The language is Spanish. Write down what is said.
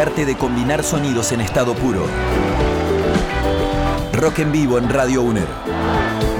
arte de combinar sonidos en estado puro. Rock en vivo en Radio UNER.